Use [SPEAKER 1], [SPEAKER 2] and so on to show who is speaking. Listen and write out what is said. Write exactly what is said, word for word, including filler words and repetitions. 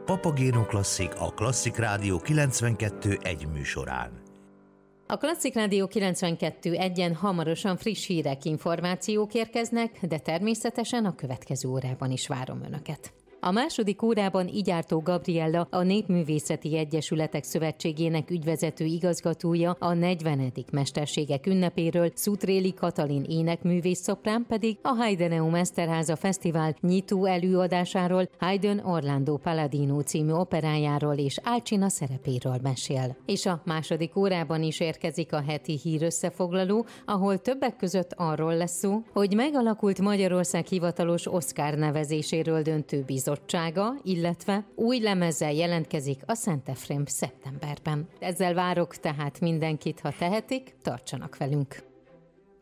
[SPEAKER 1] Papagéno Klasszik a Klasszik Rádió kilencvenkettő egy műsorán.
[SPEAKER 2] A Klasszik Rádió kilencvenkettő egyen hamarosan friss hírek, információk érkeznek, de természetesen a következő órában is várom Önöket. A második órában Igyártó Gabriella, a Népművészeti Egyesületek Szövetségének ügyvezető igazgatója a negyvenedik mesterségek ünnepéről, Szutréli Katalin énekművész szoprán pedig a Heideneum Eszterháza Fesztivál nyitó előadásáról, Haydn Orlando Palladino című operájáról és Alcina szerepéről mesél. És a második órában is érkezik a heti hírösszefoglaló, ahol többek között arról lesz szó, hogy megalakult Magyarország hivatalos Oscar nevezéséről döntő bizottsága, illetve új lemezzel jelentkezik a Szent Efrém szeptemberben. Ezzel várok tehát mindenkit, ha tehetik, tartsanak velünk!